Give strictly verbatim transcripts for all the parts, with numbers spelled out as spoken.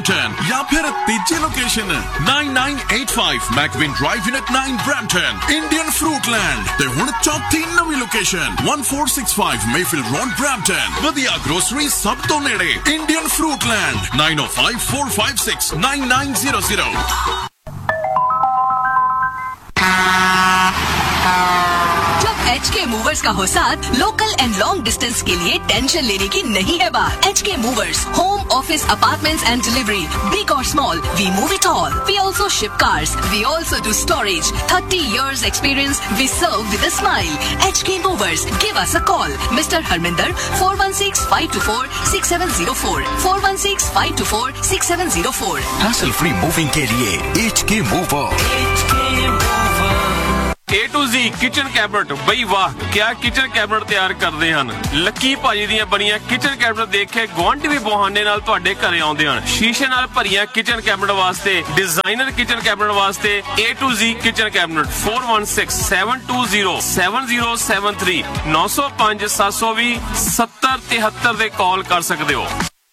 या फिर तीजी location nine nine eight five मैकविन drive unit nine Brampton Indian फ्रूटलैंड ते हुण चौथी नवी location one four six five मेफिल road Brampton वधिया ग्रोसरी सब तो नेड़े इंडियन फ्रूटलैंड नाइन ओ five four five six nine nine zero zero. H के मूवर्स का हो साथ लोकल एंड लॉन्ग डिस्टेंस के लिए टेंशन लेने की नहीं है बात। एच के movers home office apartments and delivery big और small we move it all. We also ship cars we also do storage thirty years experience we serve with a smile. H के movers give us a call mister Harminder four one six five to four six seven zero four four one six five to four six seven zero four. Hassle free moving के लिए H के mover. A to ji kitchen cabinet बई वाह क्या kitchen cabinet तैयार करते हैं। लक्की भाजी ਦੀਆਂ ਬਣੀਆਂ किचन कैबिनेट देख के ਗੁਆਂਢੀ ਵੀ ਬਹਾਨੇ ਨਾਲ ਤੁਹਾਡੇ ਘਰੇ ਆਉਂਦੇ ਹਨ। ਸ਼ੀਸ਼ੇ ਨਾਲ ਭਰੀਆਂ किचन कैबिनेट ਵਾਸਤੇ डिजाइनर किचन कैबिनेट ਵਾਸਤੇ ए to ji kitchen cabinet four one six seven to zero seven zero seven three नौ सौ पांच सात सौ भी सत्तर तिहत्तर ਦੇ ਕਾਲ ਕਰ ਸਕਦੇ ਹੋ।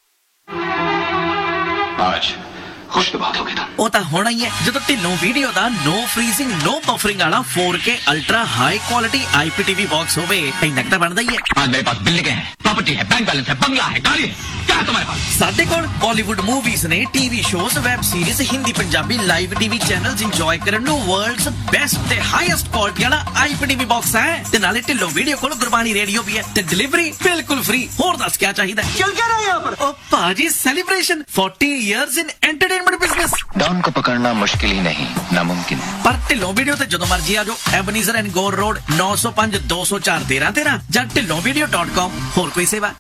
आज खुश तो बात होगी था ਉਹ ਤਾਂ ਹੋਣਾ ਹੀ ਹੈ ਜਦੋਂ ਢਿੱਲੋਂ ਵੀਡੀਓ ਦਾ ਨੋ ਫਰੀਜ਼ਿੰਗ ਨੋ ਬਫਰਿੰਗ ਵਾਲਾ फोर के ultra high quality IPTV box होवे ਇੰਨਾ ਤਾਂ ਬਣਦਾ ਹੀ ਹੈ। आज मेरे पास बिल्डिंग है प्रॉपर्टी है बैंक बैलेंस है बंगला है गाड़ी है क्या है तुम्हारे पास। ਸਾਡੇ ਕੋਲ ਬਾਲੀਵੁੱਡ ਮੂਵੀਜ਼ ਨੇ TV shows web series Hindi Punjabi live TV channels enjoy ਕਰਨ ਨੂੰ ਵਰਲਡਸ ਬੈਸਟ ਤੇ ਹਾਈਐਸਟ ਕੁਆਲਿਟੀ ਵਾਲਾ ਆਈਪੀਟੀਵੀ ਬਾਕਸ ਹੈ ਤੇ ਨਾਲੇ ਢਿੱਲੋਂ ਵੀਡੀਓ ਕੋਲ ਗੁਰਬਾਣੀ ਰੇਡੀਓ ਵੀ ਹੈ ਤੇ ਡਿਲੀਵਰੀ ਬਿਲਕੁਲ ਫ੍ਰੀ। ਹੋਰ ਦੱਸ ਕੀ ਚਾਹੀਦਾ ਚਲ ਕੇ ਨਾ ਯਹਾਂ ਪਰ। ਓ ਭਾਜੀ ਸੈਲੀਬ੍ਰੇਸ਼ਨ फोर्टी ਇਅਰਸ ਇਨ एंटरटेनमेंट बिजनेस। डॉन को पकड़ना मुश्किल ही नहीं नामुमकिन है। पर ढिल्लों वीडियो ते जदों मर्जी आ जाओ एबनीजर एंड गोर रोड नौ सौ पांच दो सौ चार तेरह तेरह ਜਾਂ ਢਿੱਲੋਂ ਵੀਡੀਓ ਡਾਟ ਕਾਮ। ਹੋਰ ਕੋਈ ਸੇਵਾ।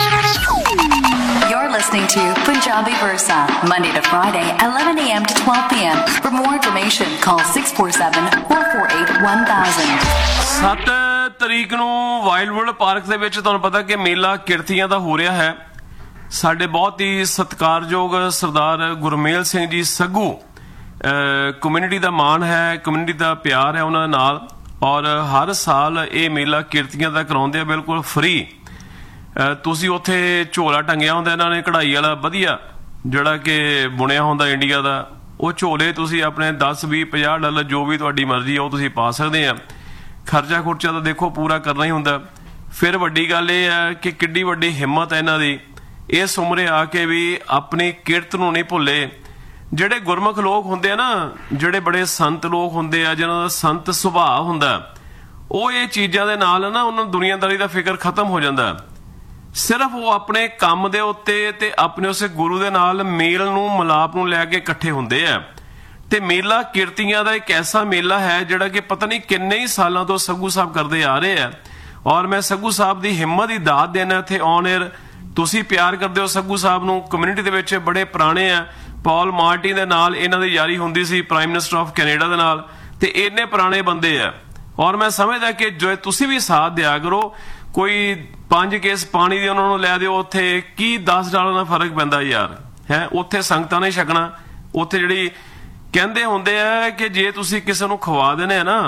You're listening to Punjabi Versa Monday to Friday eleven a m to twelve p m For more information call six four seven four four eight one thousand। ਸੱਤ ਤਰੀਕ ਨੂੰ ਵਾਈਲਡਵੁੱਡ ਪਾਰਕ ਦੇ ਵਿੱਚ ਤੁਹਾਨੂੰ ਪਤਾ ਕਿ ਮੇਲਾ ਕਿਰਤੀਆਂ ਦਾ ਹੋ ਰਿਹਾ ਹੈ। ਸਾਡੇ ਬਹੁਤ ਹੀ ਸਤਿਕਾਰਯੋਗ ਸਰਦਾਰ ਗੁਰਮੇਲ ਸਿੰਘ ਜੀ ਸੱਗੂ ਕਮਿਊਨਿਟੀ ਦਾ ਮਾਣ ਹੈ ਕਮਿਊਨਿਟੀ ਦਾ ਪਿਆਰ ਹੈ ਉਹਨਾਂ ਦੇ ਨਾਲ ਔਰ ਹਰ ਸਾਲ ਇਹ ਮੇਲਾ ਕਿਰਤੀਆਂ ਦਾ ਕਰਾਉਂਦੇ ਆ ਬਿਲਕੁਲ ਫ੍ਰੀ। ਤੁਸੀਂ ਉੱਥੇ ਝੋਲਾ ਟੰਗਿਆ ਹੁੰਦਾ ਇਹਨਾਂ ਨੇ ਕਢਾਈ ਵਾਲਾ ਵਧੀਆ ਜਿਹੜਾ ਕਿ ਬੁਣਿਆ ਹੁੰਦਾ ਇੰਡੀਆ ਦਾ ਉਹ ਝੋਲੇ ਤੁਸੀਂ ਆਪਣੇ ਦਸ ਵੀਹ ਪੰਜਾਹ ਡਾਲਰ ਜੋ ਵੀ ਤੁਹਾਡੀ ਮਰਜ਼ੀ ਆ ਉਹ ਤੁਸੀਂ ਪਾ ਸਕਦੇ ਆ। ਖਰਚਾ ਖੁਰਚਾ ਤਾਂ ਦੇਖੋ ਪੂਰਾ ਕਰਨਾ ਹੀ ਹੁੰਦਾ। ਫਿਰ ਵੱਡੀ ਗੱਲ ਇਹ ਹੈ ਕਿ ਕਿੱਡੀ ਵੱਡੀ ਹਿੰਮਤ ਹੈ ਇਹਨਾਂ ਦੀ ਇਸ ਉਮਰੇ ਆ ਕੇ ਵੀ ਆਪਣੀ ਕਿਰਤ ਨੂੰ ਨਹੀਂ ਭੁੱਲੇ। ਜਿਹੜੇ ਗੁਰਮੁਖ ਲੋਕ ਹੁੰਦੇ ਆ ਨਾ ਜਿਹੜੇ ਬੜੇ ਸੰਤ ਲੋਕ ਹੁੰਦੇ ਆ ਜਿਹਨਾਂ ਦਾ ਸੰਤ ਸੁਭਾਅ ਹੁੰਦਾ ਉਹ ਇਹ ਚੀਜ਼ਾਂ ਦੇ ਨਾਲ ਨਾ ਉਹਨਾਂ ਨੂੰ ਦੁਨੀਆਦਾਰੀ ਦਾ ਫਿਕਰ ਖਤਮ ਹੋ ਜਾਂਦਾ। ਸਿਰਫ ਉਹ ਆਪਣੇ ਕੰਮ ਦੇ ਉੱਤੇ ਤੇ ਆਪਣੇ ਉਸੇ ਗੁਰੂ ਦੇ ਨਾਲ ਮੇਲ ਨੂੰ ਮਿਲਾਪ ਨੂੰ ਲੈ ਕੇ ਇਕੱਠੇ ਹੁੰਦੇ ਆ। ਤੇ ਮੇਲਾ ਕਿਰਤੀਆਂ ਦਾ ਇੱਕ ਐਸਾ ਮੇਲਾ ਹੈ ਜਿਹੜਾ ਕਿ ਪਤਾ ਨਹੀਂ ਕਿੰਨੇ ਹੀ ਸਾਲਾਂ ਤੋਂ ਸੱਗੂ ਸਾਹਿਬ ਕਰਦੇ ਆ ਰਹੇ ਆ ਔਰ ਮੈਂ ਸੱਗੂ ਸਾਹਿਬ ਦੀ ਹਿੰਮਤ ਦੀ ਦਾਤ ਦੇਣਾ ਇੱਥੇ ਔਨ 에ਅਰ। ਤੁਸੀਂ ਪਿਆਰ ਕਰਦੇ ਹੋ ਸੱਗੂ ਸਾਹਿਬ ਨੂੰ ਕਮਿਊਨਿਟੀ ਦੇ ਵਿੱਚ ਬੜੇ ਪੁਰਾਣੇ ਆ। ਪੌਲ ਮਾਰਟੀ ਦੇ ਨਾਲ ਇਹਨਾਂ ਦੀ ਯਾਰੀ ਹੁੰਦੀ ਸੀ ਪ੍ਰਾਈਮ ਮਿਨਿਸਟਰ ਆਫ ਕੈਨੇਡਾ ਦੇ ਨਾਲ ਤੇ ਇੰਨੇ ਪੁਰਾਣੇ ਬੰਦੇ ਆ ਔਰ ਮੈਂ ਸਮਝਦਾ ਕਿ ਜੋ ਤੁਸੀਂ ਵੀ ਸਾਥ ਦਿਆ ਕਰੋ। ਕੋਈ ਪੰਜ ਕੇਸ ਪਾਣੀ ਦੇ ਉਹਨਾਂ ਨੂੰ ਲੈ ਦਿਓ ਉੱਥੇ ਕੀ ਦਸ ਡਾਲਰ ਦਾ ਫਰਕ ਪੈਂਦਾ ਯਾਰ ਹੈ। ਉੱਥੇ ਸੰਗਤਾਂ ਨੇ ਛਕਣਾ ਉੱਥੇ ਜਿਹੜੀ ਕਹਿੰਦੇ ਹੁੰਦੇ ਆ ਕਿ ਜੇ ਤੁਸੀਂ ਕਿਸੇ ਨੂੰ ਖਵਾ ਦੇਣੇ ਆ ਨਾ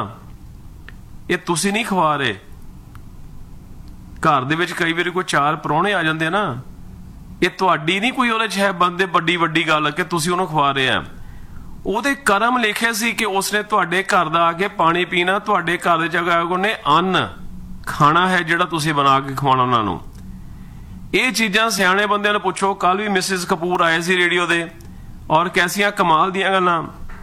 ਇਹ ਤੁਸੀਂ ਨਹੀਂ ਖਵਾ ਰਹੇ। ਘਰ ਦੇ ਵਿੱਚ ਕਈ ਵਾਰੀ ਕੋਈ ਚਾਰ ਪ੍ਰਾਹੁਣੇ ਆ ਜਾਂਦੇ ਨਾ ਇਹ ਤੁਹਾਡੀ ਨਹੀਂ ਕੋਈ ਉਹਦੇ ਚ ਹੈ ਬੰਦੇ ਵੱਡੀ ਵੱਡੀ ਗੱਲ ਕਿ ਤੁਸੀਂ ਉਹਨੂੰ ਖਵਾ ਰਹੇ ਆ। ਉਹਦੇ ਕਰਮ ਲਿਖੇ ਸੀ ਕਿ ਉਸਨੇ ਤੁਹਾਡੇ ਘਰ ਦਾ ਆ ਕੇ ਪਾਣੀ ਪੀਣਾ ਤੁਹਾਡੇ ਘਰ ਦੇ ਜਗ੍ਹਾ ਉਹਨੇ ਅੰਨ ਖਾਣਾ ਹੈ ਜਿਹੜਾ ਤੁਸੀਂ ਬਣਾ ਕੇ ਖਵਾਉਣਾ ਉਹਨਾਂ ਨੂੰ। ਇਹ ਚੀਜ਼ਾਂ ਸਿਆਣੇ ਬੰਦਿਆਂ ਨੂੰ ਪੁੱਛੋ। ਕੱਲ ਵੀ ਮਿਸਿਸ ਕਪੂਰ ਆਏ ਸੀ ਰੇਡੀਓ ਦੇ ਔਰ ਕੈਸੀਆਂ ਕਮਾਲ ਦੀਆਂ ਗੱਲਾਂ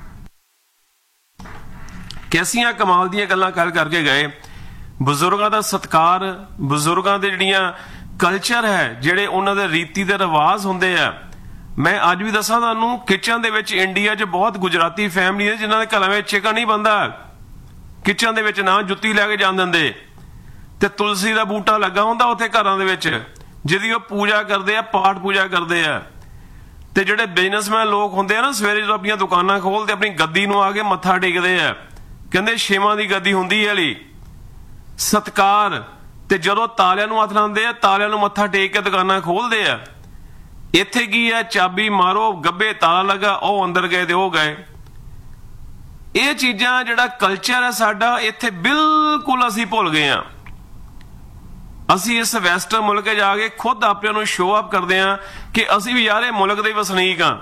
ਕੈਸੀਆਂ ਕਮਾਲ ਦੀਆਂ ਗੱਲਾਂ ਕਰ ਕਰਕੇ ਗਏ। ਬਜ਼ੁਰਗਾਂ ਦਾ ਸਤਿਕਾਰ ਬਜ਼ੁਰਗਾਂ ਦੇ ਜਿਹੜੀਆਂ ਕਲਚਰ ਹੈ ਜਿਹੜੇ ਉਹਨਾਂ ਦੇ ਰੀਤੀ ਦੇ ਰਿਵਾਜ ਹੁੰਦੇ ਆ। ਮੈਂ ਅੱਜ ਵੀ ਦੱਸਾਂ ਤੁਹਾਨੂੰ ਕਿਚਨ ਦੇ ਵਿੱਚ ਇੰਡੀਆ 'ਚ ਬਹੁਤ ਗੁਜਰਾਤੀ ਫੈਮਿਲੀ ਹੈ ਜਿਨ੍ਹਾਂ ਦੇ ਘਰਾਂ ਵਿੱਚ ਚਿਕਨ ਨਹੀਂ ਬਣਦਾ। ਕਿਚਨ ਦੇ ਵਿੱਚ ਨਾ ਜੁੱਤੀ ਲੈ ਕੇ ਜਾਣ ਦਿੰਦੇ ਤੇ ਤੁਲਸੀ ਦਾ ਬੂਟਾ ਲੱਗਾ ਹੁੰਦਾ ਉੱਥੇ ਘਰਾਂ ਦੇ ਵਿੱਚ ਜਿਹਦੀ ਉਹ ਪੂਜਾ ਕਰਦੇ ਆ ਪਾਠ ਪੂਜਾ ਕਰਦੇ ਆ। ਤੇ ਜਿਹੜੇ ਬਿਜ਼ਨਸਮੈਨ ਲੋਕ ਹੁੰਦੇ ਆ ਨਾ ਸਵੇਰੇ ਜਦੋਂ ਆਪਣੀਆਂ ਦੁਕਾਨਾਂ ਖੋਲਦੇ ਆਪਣੀ ਗੱਦੀ ਨੂੰ ਆ ਕੇ ਮੱਥਾ ਟੇਕਦੇ ਆ ਕਹਿੰਦੇ ਛੇਵਾਂ ਦੀ ਗੱਦੀ ਹੁੰਦੀ ਹੈ ਲਈ ਸਤਕਾਰ। ਤੇ ਜਦੋਂ ਤਾਲਿਆਂ ਨੂੰ ਹੱਥ ਲਾਉਂਦੇ ਆ ਤਾਲਿਆਂ ਨੂੰ ਮੱਥਾ ਟੇਕ ਕੇ ਦੁਕਾਨਾਂ ਖੋਲਦੇ ਆ। ਇੱਥੇ ਕੀ ਹੈ ਚਾਬੀ ਮਾਰੋ ਗੱਬੇ ਤਾਲਾ ਲੱਗਾ ਉਹ ਅੰਦਰ ਗਏ ਤੇ ਉਹ ਗਏ। ਇਹ ਚੀਜ਼ਾਂ ਜਿਹੜਾ ਕਲਚਰ ਹੈ ਸਾਡਾ ਇੱਥੇ ਬਿਲਕੁਲ ਅਸੀਂ ਭੁੱਲ ਗਏ ਆ। ਅਸੀਂ ਇਸ ਵੈਸਟਰਨ ਮੁਲਕ ਜਾ ਕੇ ਖੁਦ ਆਪਣੇ ਨੂੰ ਸ਼ੋਅ ਅਪ ਕਰਦੇ ਆ ਕਿ ਅਸੀਂ ਵੀ ਯਾਰ ਇਹ ਮੁਲਕ ਦੇ ਵਸਨੀਕ ਆ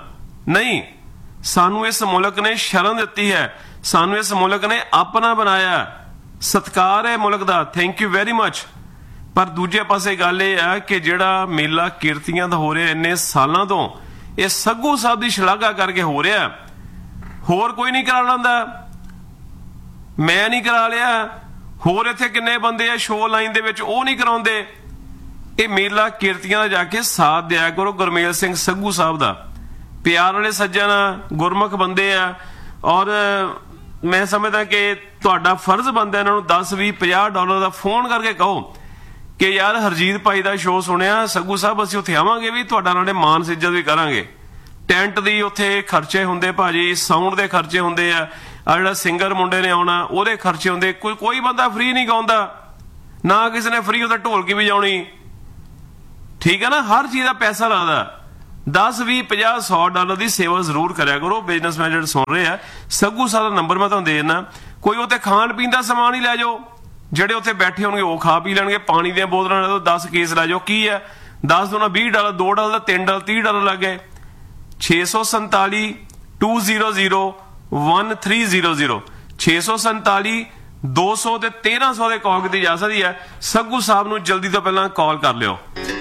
नहीं, सानू इस मुल्क ने शरण दिती है, सानू इस मुल्क ने अपना बनाया, सत्कार है मुल्क दा, थैंक यू वेरी मच। पर दूजे पासे गल ये है कि जिहड़ा मेला किरतियां दा हो रहा इन्ने सालों तो ये सग्गू साहब की शलाघा करके हो रहा, होर कोई नहीं करा लैंदा, मैं नहीं करा लिया, होर इत्थे किन्ने बंदे आ शो लाइन दे विच ओह नहीं कराउंदे। ये मेला किरतियां दा जाके साथ दिया करो गुरमेल सिंह सग्गू साहब दा, प्यार वाले सज्जन आ, गुरमुख बंदे आ, और मैं समझदा कि तुहाडा फर्ज बनदा इन्हां नूं दस भी पचास डॉलर का फोन करके कहो कि यार हरजीत भाई का शो सुनिया सग्गू साहब, असीं उत्थे आवांगे भी, तुहाडा नाले मान सिज्जत भी करांगे। टेंट दी उत्थे खर्चे हुंदे भाजी, साउंड दे खर्चे हुंदे आ, आ जिहड़ा सिंगर मुंडे ने आउणा ओहदे खर्चे हुंदे, कोई कोई बंदा फ्री नहीं गाउंदा, ना किसी ने फ्री उत्थे ढोलकी वजाउणी, ठीक है ना, हर चीज का पैसा लगदा। दस भी पचास सौ डॉलर की सेवा जरूर करया करो। बिजनेसमैन जिहड़े सुन रहे हैं, सग्गू साहब का नंबर मैं तुहानूं दे दिंदा, कोई उत्थे खाण पीण का समान ही लै जाओ, ਜਿਹੜੇ ਉੱਥੇ ਬੈਠੇ ਹੋਣਗੇ ਉਹ ਖਾ ਪੀ ਲੈਣਗੇ, ਪਾਣੀ ਦੀਆਂ ਬੋਤਲਾਂ ਲੈ ਜਾਓ, दस ਕੇਸ ਲੈ ਜਾਓ, ਕੀ ਹੈ दस ਦੋ ਨਾਲ बीस ਡਾਲਰ, दो ਡਾਲਰ, तीन ਡਾਲਰ, तीस ਡਾਲਰ ਲੱਗ ਗਏ। छे सौ Santali to zero zero one three zero zero छे सौ संताली दो सौ ते तेरह सौ ਦੇ ਕਾਲ ਕੀਤੀ ਜਾ ਸਕਦੀ ਹੈ। ਸੱਗੂ ਸਾਹਿਬ ਨੂੰ ਜਲਦੀ ਤੋਂ ਪਹਿਲਾਂ ਕਾਲ ਕਰ ਲਿਓ।